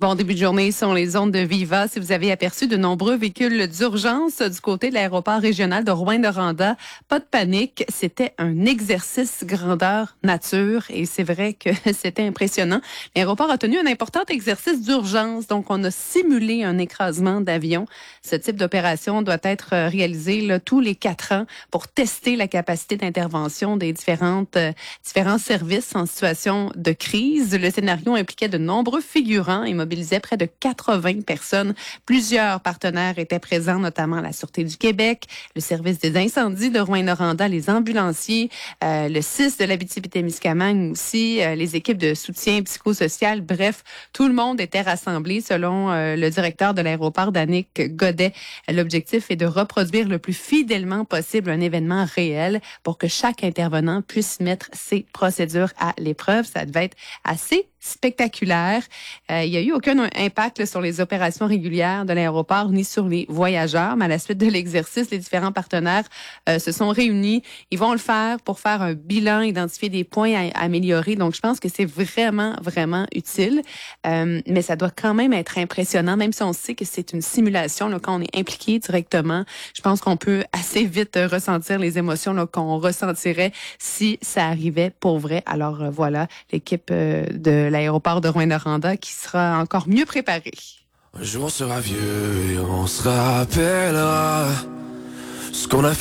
Bon début de journée sur les ondes de Viva. Si vous avez aperçu de nombreux véhicules d'urgence du côté de l'aéroport régional de Rouyn-Noranda, pas de panique. C'était un exercice grandeur nature et c'est vrai que c'était impressionnant. L'aéroport a tenu un important exercice d'urgence. Donc, on a simulé un écrasement d'avion. Ce type d'opération doit être réalisé tous les 4 ans pour tester la capacité d'intervention des différents services en situation de crise. Le scénario impliquait de nombreux figurants et mobilisait près de 80 personnes. Plusieurs partenaires étaient présents, notamment la Sûreté du Québec, le service des incendies de Rouyn-Noranda, les ambulanciers, le CIS de l'Abitibi-Témiscamingue aussi, les équipes de soutien psychosocial. Bref, tout le monde était rassemblé selon le directeur de l'aéroport, Danick Godet. L'objectif est de reproduire le plus fidèlement possible un événement réel pour que chaque intervenant puisse mettre ses procédures à l'épreuve. Ça devait être assez spectaculaire. Il n'y a eu aucun impact sur les opérations régulières de l'aéroport ni sur les voyageurs, mais à la suite de l'exercice, les différents partenaires se sont réunis. Ils vont le faire pour faire un bilan, identifier des points à améliorer. Donc, je pense que c'est vraiment, vraiment utile. Mais ça doit quand même être impressionnant, même si on sait que c'est une simulation, là, quand on est impliqué directement. Je pense qu'on peut assez vite ressentir les émotions là, qu'on ressentirait si ça arrivait pour vrai. Alors voilà, l'équipe de l'aéroport de Rouyn-Noranda qui sera encore mieux préparée. Un jour on sera vieux et on se rappellera ce qu'on a fait.